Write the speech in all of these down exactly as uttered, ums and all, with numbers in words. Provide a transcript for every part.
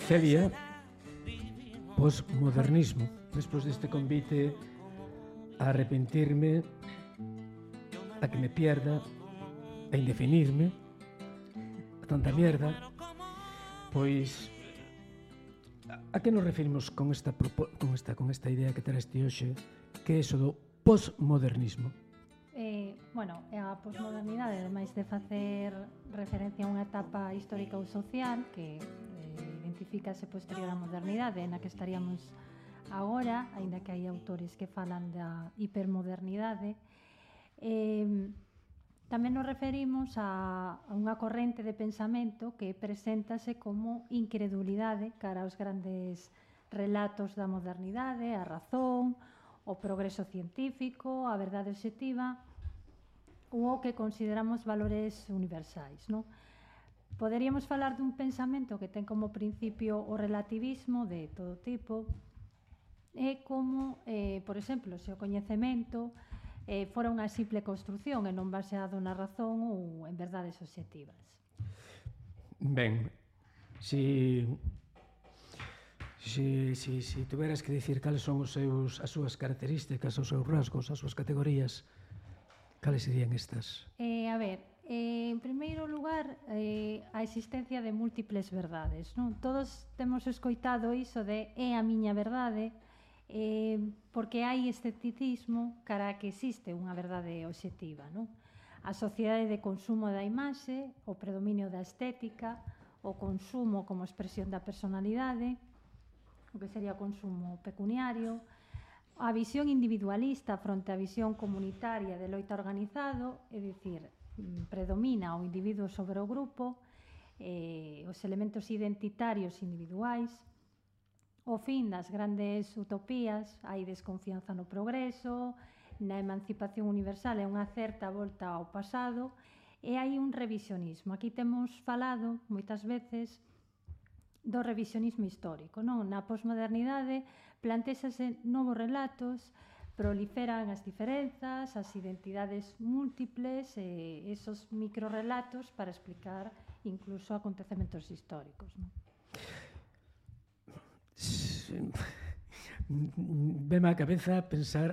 Celia, posmodernismo. Despois deste convite a arrepentirme, a que me pierda, a indefinirme, a tanta mierda, pois a que nos referimos con esta, con esta, con esta idea que traes ti hoxe, que é iso do posmodernismo? Eh, bueno, a posmodernidade, ademais de facer referencia a unha etapa histórica ou social que eh, identifícase posterior á modernidade, na que estaríamos agora, aínda que hai autores que falan da hipermodernidade, eh, tamén nos referimos a, a unha corrente de pensamento que preséntase como incredulidade cara aos grandes relatos da modernidade, a razón, o progreso científico, a verdade obxectiva ou o que consideramos valores universais, non? Poderíamos falar dun pensamento que ten como principio o relativismo de todo tipo e como, eh, por exemplo, se o coñecemento eh, fora unha simple construción e non baseado na razón ou en verdades obxectivas. Ben, si... Si, si, si tuveras que dicir cales son os seus, as súas características, os seus rasgos, as súas categorías, cales serían estas? Eh, a ver, eh, en primeiro lugar, eh, a existencia de múltiples verdades, non? Todos temos escoitado iso de é a miña verdade, eh, porque hai escepticismo cara a que existe unha verdade obxectiva, non? A sociedade de consumo da imaxe, o predominio da estética, o consumo como expresión da personalidade, o que sería o consumo pecuniario, a visión individualista fronte á visión comunitaria de loita organizado, é dicir, predomina o individuo sobre o grupo, eh, os elementos identitarios individuais, o fin das grandes utopías, hai desconfianza no progreso, na emancipación universal e unha certa volta ao pasado, e hai un revisionismo. Aquí temos falado moitas veces do revisionismo histórico, non? Na posmodernidade plantéxase novos relatos, proliferan as diferenzas, as identidades múltiples e esos microrelatos para explicar incluso acontecementos históricos, non? Veme á cabeza pensar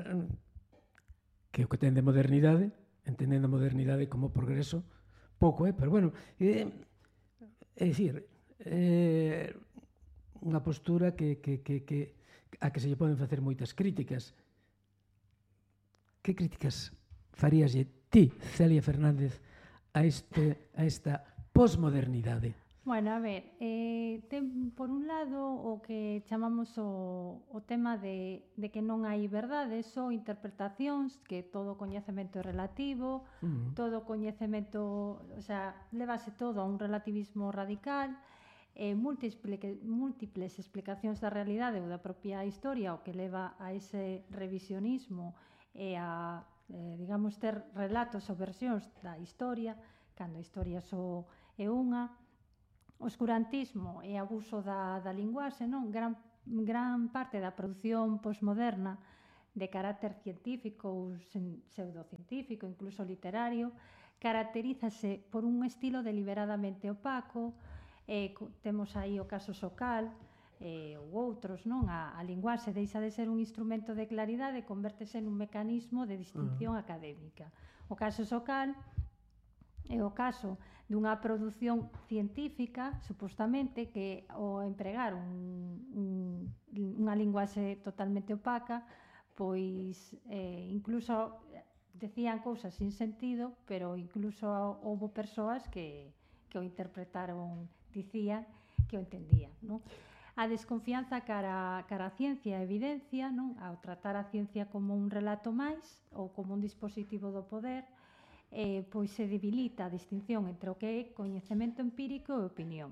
que o que ten de modernidade, entendendo a modernidade como progreso, pouco, eh? Pero bueno, é, é dicir, é unha postura que, que, que, que, a que se lle poden facer moitas críticas. Que críticas faríaslle ti, Celia Fernández, a, este, a esta posmodernidade? Bueno, a ver, eh, ten por un lado o que chamamos o, o tema de, de que non hai verdades, só interpretacións, que todo coñecemento é relativo, uh-huh. todo coñecemento, o sea, levase todo a un relativismo radical, eh, múltiples, múltiples explicacións da realidade ou da propia historia, o que leva a ese revisionismo e a, eh, digamos, ter relatos ou versións da historia, cando a historia só é unha. Oscurantismo e abuso da, da linguaxe, non? Gran, gran parte da produción posmoderna de carácter científico ou pseudocientífico, incluso literario, caracterízase por un estilo deliberadamente opaco, eh, temos aí o caso Sokal, eh, ou outros, non? A, a linguaxe deixa de ser un instrumento de claridade e convértese nun mecanismo de distinción uh-huh. académica. O caso Sokal é o caso dunha produción científica, supostamente, que ao empregar un, un, unha linguaxe totalmente opaca, pois eh, incluso decían cousas sin sentido, pero incluso houbo persoas que, que o interpretaron, dicían que o entendían, non? A desconfianza cara, cara a ciencia e a evidencia, non? Ao tratar a ciencia como un relato máis ou como un dispositivo do poder, Eh, pois se debilita a distinción entre o que é coñecemento empírico e opinión.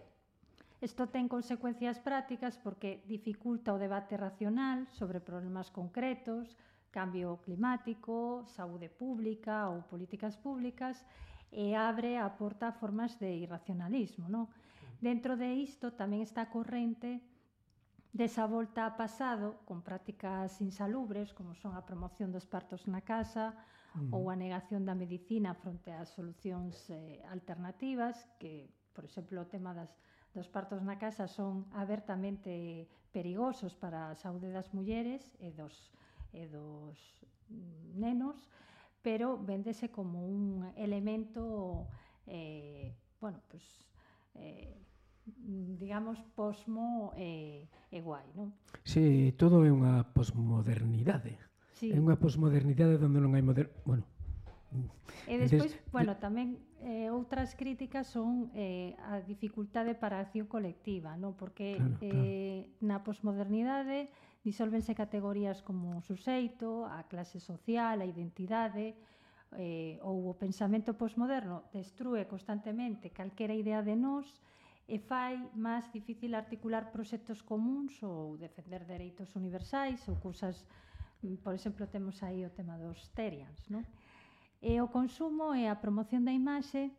Isto ten consecuencias prácticas porque dificulta o debate racional sobre problemas concretos, cambio climático, saúde pública ou políticas públicas, e abre a porta a formas de irracionalismo, non? Dentro de isto tamén está a corrente desa volta a pasado con prácticas insalubres, como son a promoción dos partos na casa, Uh-huh. ou a negación da medicina fronte ás solucións eh, alternativas, que, por exemplo, o tema das, dos partos na casa son abertamente perigosos para a saúde das mulleres e dos, e dos nenos, pero véndese como un elemento, eh, bueno, pues, eh, digamos, posmo e, e guai, non? Si, todo é unha posmodernidade. Sí. É unha posmodernidade onde non hai moder... Bueno, e despois, des, bueno, tamén eh, outras críticas son eh, a dificultade para a acción colectiva, non? Porque claro, eh, claro. na posmodernidade disólvense categorías como o suxeito, a clase social, a identidade, eh, ou o pensamento posmoderno destrúe constantemente calquera idea de nós e fai máis difícil articular proxectos comuns ou defender dereitos universais ou cousas, por exemplo, temos aí o tema dos Terians, non? E o consumo e a promoción da imaxe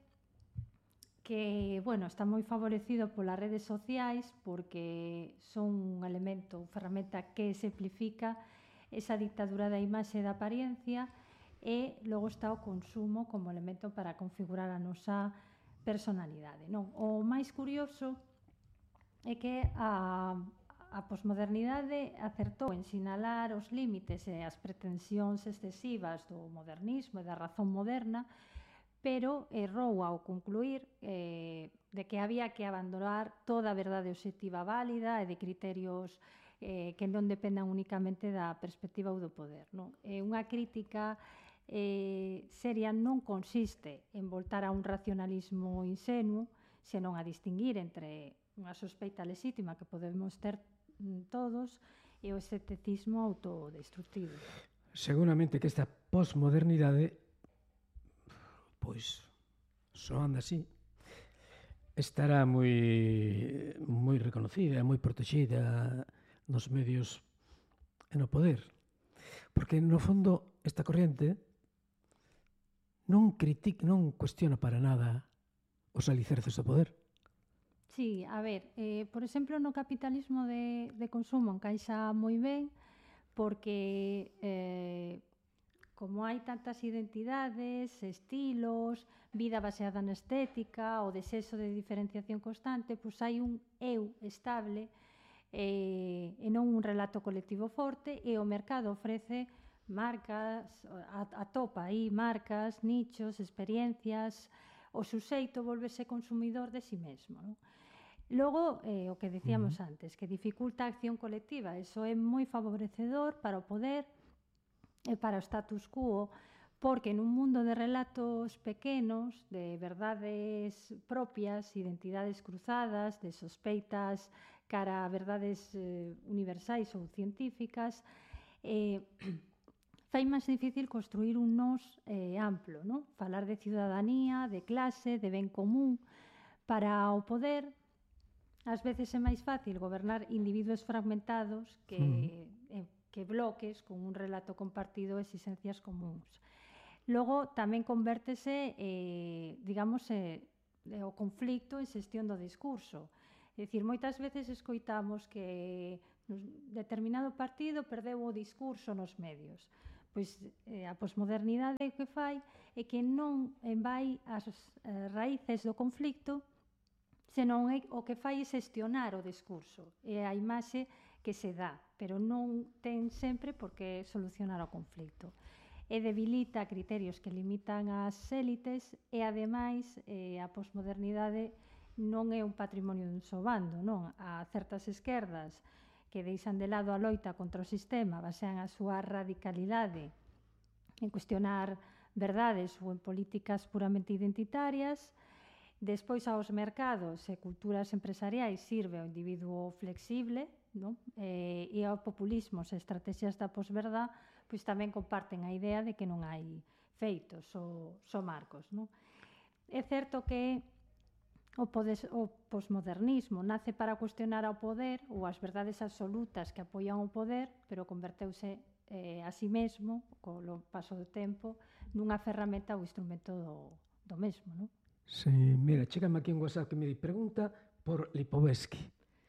que, bueno, está moi favorecido polas redes sociais porque son un elemento, unha ferramenta que simplifica esa dictadura da imaxe e da apariencia, e logo está o consumo como elemento para configurar a nosa personalidade, non? O máis curioso é que a, a posmodernidade acertou en sinalar os límites e as pretensións excesivas do modernismo e da razón moderna, pero errou ao concluir eh, de que había que abandonar toda a verdade obxectiva válida e de criterios eh, que non dependan únicamente da perspectiva ou do poder, non? É unha crítica eh, seria non consiste en voltar a un racionalismo insenuo, senón a distinguir entre unha sospeita lexítima que podemos ter todos e o escepticismo autodestructivo. Seguramente que esta posmodernidade, pois, soando así, estará moi moi reconocida, moi protexida nos medios e no poder. Porque, no fondo, esta corriente non critica, non cuestiona para nada os alicerces do poder. Sí, a ver, eh, por exemplo, no capitalismo de, de consumo encaixa moi ben porque eh, como hai tantas identidades, estilos, vida baseada na estética, o desexo de diferenciación constante, pois hai un eu estable eh, e non un relato colectivo forte, e o mercado ofrece marcas, atopa aí marcas, nichos, experiencias, o suxeito volvese consumidor de si mesmo, non? Logo, eh, o que decíamos uh-huh. antes, que dificulta a acción colectiva, eso é moi favorecedor para o poder e para o status quo, porque nun mundo de relatos pequenos, de verdades propias, identidades cruzadas, de sospeitas cara a verdades eh, universais ou científicas, eh, fai máis difícil construir un nós eh, amplo, non? Falar de ciudadanía, de clase, de ben común. Para o poder, ás veces é máis fácil gobernar individuos fragmentados que, uh-huh. eh, que bloques con un relato compartido e exigencias comuns. Logo, tamén convértese, eh, digamos, eh, o conflicto en xestión do discurso. É dicir, moitas veces escoitamos que determinado partido perdeu o discurso nos medios. Pois eh, a posmodernidade o que fai é que non vai as eh, raíces do conflicto, senón é, o que fai é xestionar o discurso e a imaxe que se dá, pero non ten sempre por que solucionar o conflicto. E debilita criterios que limitan as élites e, ademais, eh, a posmodernidade non é un patrimonio dun só bando, non? A certas esquerdas que deixan de lado a loita contra o sistema, basean a súa radicalidade en cuestionar verdades ou en políticas puramente identitarias. Despois, aos mercados e culturas empresariais sirve o individuo flexible, non? E, e ao populismo e estrategias da posverdad pois tamén comparten a idea de que non hai feitos ou só marcos, non? É certo que O, podes, o posmodernismo nace para cuestionar ao poder ou as verdades absolutas que apoian o poder, pero converteuse eh, a si mesmo, co paso do tempo, nunha ferramenta ou instrumento do, do mesmo, non? Sí, mira, chégame aquí un WhatsApp que me di pregunta por Lipovetsky.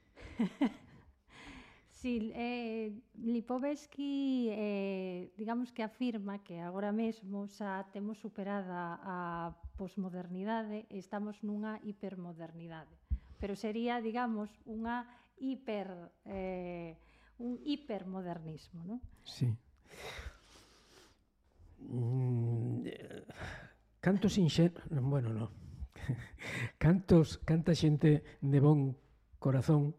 Sí, eh, Lipovetsky eh, digamos que afirma que agora mesmo xa temos superada a posmodernidade e estamos nunha hipermodernidade. pero sería, digamos, unha hiper eh, un hipermodernismo, non? Sí. Mm, eh, cantos inxen... Bueno, non. Cantos, canta xente de bon corazón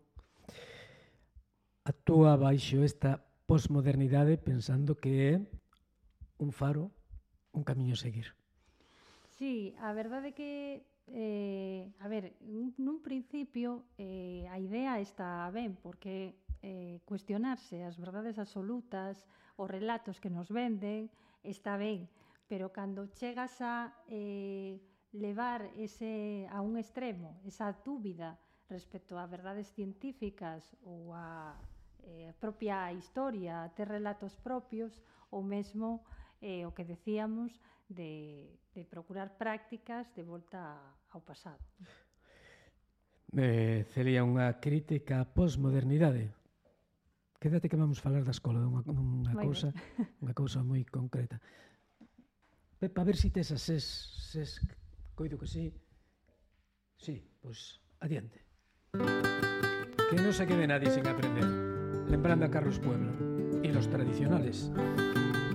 actúa baixo esta posmodernidade pensando que é un faro, un camiño a seguir. Sí, a verdade é que, eh, a ver, nun principio eh, a idea está ben, porque eh, cuestionarse as verdades absolutas, os relatos que nos venden, está ben, pero cando chegas a eh, levar ese a un extremo, esa dúbida respecto a verdades científicas ou a eh, propia historia, a ter relatos propios, ou mesmo eh, o que decíamos de, de procurar prácticas de volta ao pasado. Eh, sería unha crítica á posmodernidade. Quédate que vamos falar da escola, unha, unha cousa, unha cousa moi concreta. Pepa, a ver si tes as ses, ses, coido que sí. Sí, pois, adiante. Que non se quede nadie sin aprender. Lembrando a Carlos Puebla y los tradicionales.